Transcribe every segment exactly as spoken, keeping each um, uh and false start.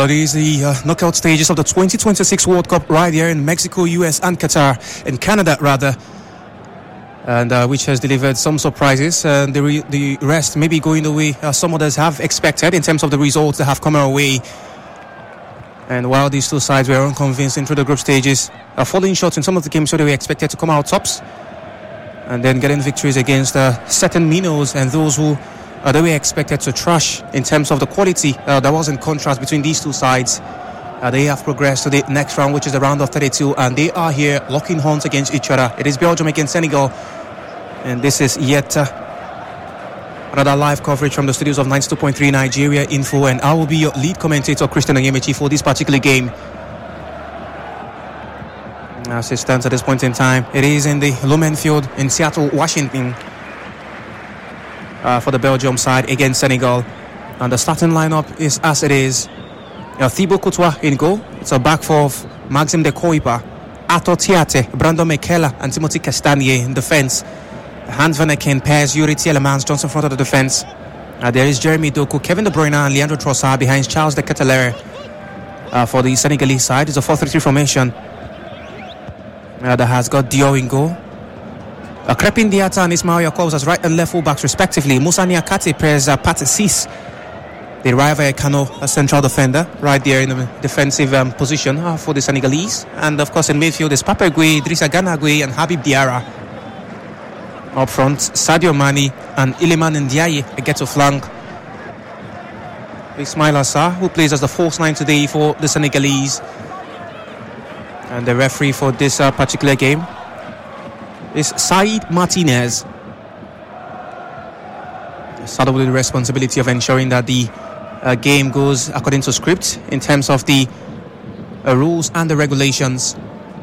Well, these are the uh, knockout stages of the twenty twenty-six World Cup right here in Mexico, U S and Qatar, in Canada rather, and uh, which has delivered some surprises. Uh, the, re- the rest may be going the way uh, some others have expected in terms of the results that have come our way. And while these two sides were unconvincing through the group stages, uh, falling short in some of the games, so they were expected to come out tops, and then getting victories against uh, certain minnows and those who Uh, they were expected to trash in terms of the quality. Uh, there was in contrast between these two sides. Uh, they have progressed to the next round, which is the round of thirty-two, and they are here locking horns against each other. It is Belgium against Senegal, and this is yet uh, another live coverage from the studios of ninety-two point three Nigeria Info, and I will be your lead commentator, Christian Onyemechi, for this particular game. As it stands at this point in time, it is in the Lumen Field in Seattle, Washington. Uh, for the Belgium side against Senegal, and the starting lineup is as it is. uh, Thibaut Courtois in goal. It's a back four of Maxime de Koipa, Arthur Thiate, Brandon Mekela and Timothy Castagne in defence. Hans van Aken pairs Yuri Tielemans Johnson front of the defence. Uh, there is Jeremy Doku, Kevin De Bruyne and Leandro Trossard behind Charles de Ketelaere. Uh, for the Senegalese side, it's a four three three formation uh, that has got Dior in goal. Uh, Crepin Diatta and Ismail Jakobs as right and left fullbacks respectively. Moussa Niakate pairs uh, Pathé Ciss, the Rayo Vallecano, a central defender, right there in the defensive um, position uh, for the Senegalese. And of course in midfield is Pape Gueye, Idrissa Gana Gueye and Habib Diarra. Up front, Sadio Mane and Iliman Ndiaye get to flank. Ismail Assar, who plays as the false nine today for the Senegalese. And the referee for this uh, particular game is Said Martinez. Started with the responsibility of ensuring that the uh, game goes according to script in terms of the uh, rules and the regulations.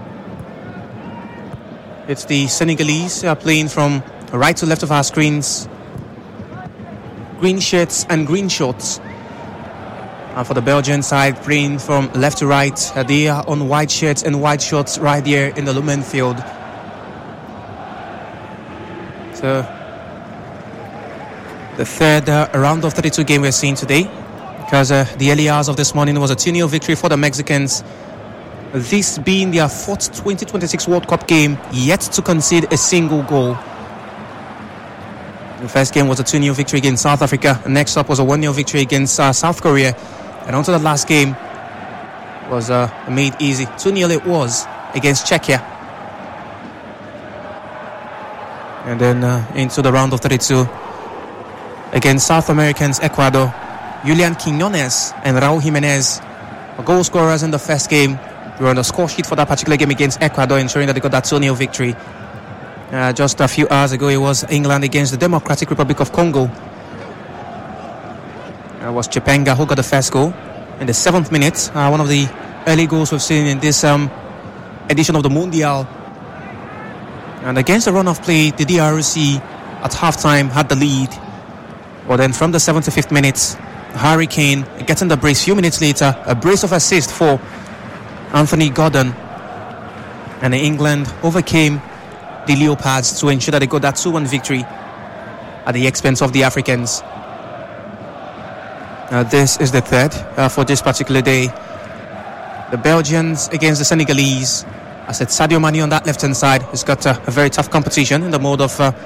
It's the Senegalese uh, playing from right to left of our screens. Green shirts and green shorts. And for the Belgian side, playing from left to right, uh, they are on white shirts and white shorts right there in the Lumen Field. So, the third uh, round of thirty-two game we're seeing today, because uh, the early hours of this morning was a two nil victory for the Mexicans. This being their fourth twenty twenty-six World Cup game, yet to concede a single goal. The first game was a two nil victory against South Africa. Next up was a one nil victory against uh, South Korea. And on to the last game was uh, made easy. two nil it was against Czechia. And then uh, into the round of thirty-two against South Americans, Ecuador. Julian Quiñones and Raúl Jiménez, goal scorers in the first game. We were on the score sheet for that particular game against Ecuador, ensuring that they got that two nil victory. Uh, just a few hours ago, it was England against the Democratic Republic of Congo. It was Chipenga who got the first goal in the seventh minute. Uh, one of the early goals we've seen in this um, edition of the Mundial. And against the run of play, the D R C at halftime had the lead. But then from the seventy-fifth minute, Harry Kane getting the brace. Few minutes later, a brace of assist for Anthony Gordon. And England overcame the Leopards to ensure that they got that two one victory at the expense of the Africans. Uh, this is the third uh, for this particular day. The Belgians against the Senegalese. I said Sadio Mane on that left-hand side has got uh, a very tough competition in the mode of uh,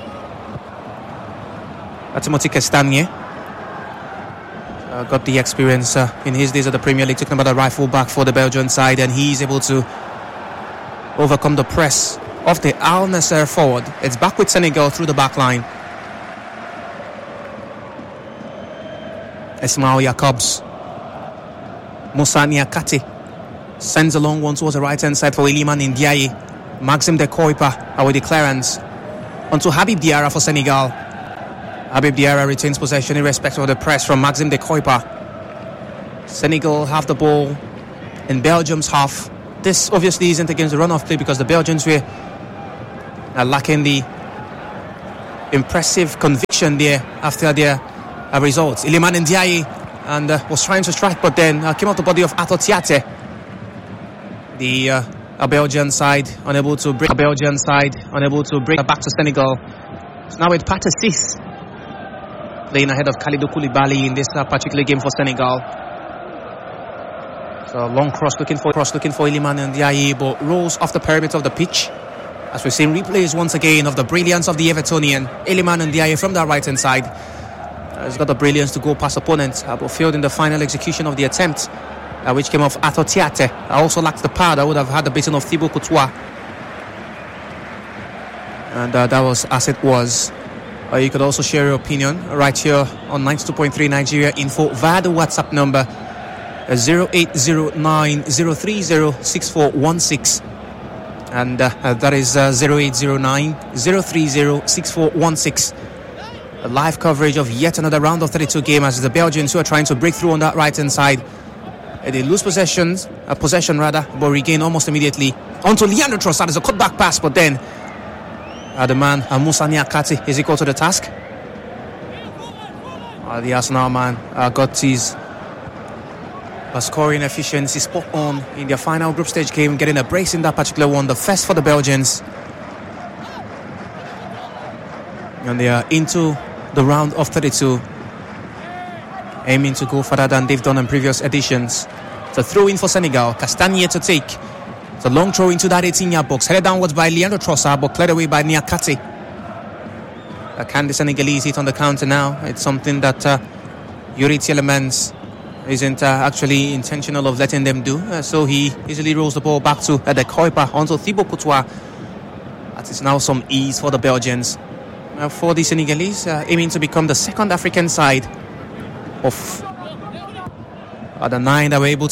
Timothy Castagne. Uh, got the experience uh, in his days of the Premier League, talking about a right full-back for the Belgian side, and he's able to overcome the press of the Al Nassr forward. It's back with Senegal through the back line. Ismail Jakobs. Moussa Niakate sends a long one towards the right-hand side for Iliman Ndiaye. Maxime de Koipa with the clearance onto Habib Diarra for Senegal. Habib Diarra retains possession irrespective of the press from Maxime de Koipa. Senegal have the ball in Belgium's half. This obviously isn't against the run-off play because the Belgians were uh, lacking the impressive conviction there after their uh, results. Iliman Ndiaye and uh, was trying to strike, but then uh, came out the body of Arthur Thiate. The uh, a Belgian side unable to break. A Belgian side unable to break back to Senegal. So now with Pathé Ciss playing ahead of Kalidou Koulibaly in this uh, particular game for Senegal. So long cross looking for cross looking for Iliman Ndiaye, but rolls off the perimeter of the pitch. As we've seen replays once again of the brilliance of the Evertonian Iliman Ndiaye from that right hand side. Uh, he's got the brilliance to go past opponents, uh, but failed in the final execution of the attempt, uh, which came off Ato Tiate. I also lacked the power that would have had the beating of Thibaut Courtois. And uh, that was as it was. Uh, you could also share your opinion right here on ninety-two point three Nigeria Info via the WhatsApp number uh, zero eight zero nine zero three zero six four one six. And uh, uh, that is uh, zero eight zero nine zero three zero six four one six. A live coverage of yet another round of thirty-two game as the Belgians who are trying to break through on that right hand side. Uh, they lose possessions, uh, possession rather, but regain almost immediately. Onto Leandro Trossard as a cutback pass, but then Uh, the man, uh, Moussa Niakhaté, is equal to the task. Uh, the Arsenal man uh, got his uh, scoring efficiency spot on in their final group stage game, getting a brace in that particular one, the first for the Belgians. And they are into the round of thirty-two, aiming to go further than they've done in previous editions. The throw in for Senegal, Castagne to take. It's a long throw into that eighteen-yard box, headed downwards by Leandro Trossard, but cleared away by Niakhaté. Uh, can the Senegalese hit on the counter now? It's something that uh, Yuri Tielemans isn't uh, actually intentional of letting them do. Uh, so he easily rolls the ball back to uh, De Kuyper onto Thibaut Courtois. That is now some ease for the Belgians. Uh, for the Senegalese, uh, aiming to become the second African side of uh, the nine that were able to